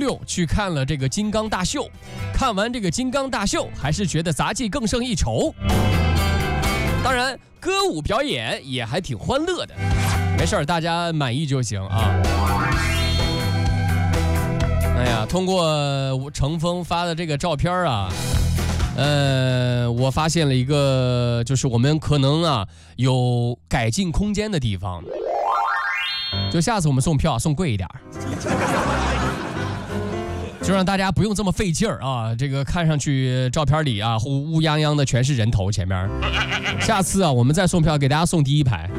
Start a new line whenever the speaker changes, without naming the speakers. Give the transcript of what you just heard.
6去看了这个金刚大秀，看完这个金刚大秀，还是觉得杂技更胜一筹。当然，歌舞表演也还挺欢乐的，没事儿，大家满意就行啊。哎呀，通过程峰发的这个照片啊，我发现了一个，就是我们可能啊有改进空间的地方。就下次我们送票送贵一点，就让大家不用这么费劲儿啊！这个看上去照片里啊乌泱泱的全是人头，前面。下次啊，我们再送票给大家送第一排。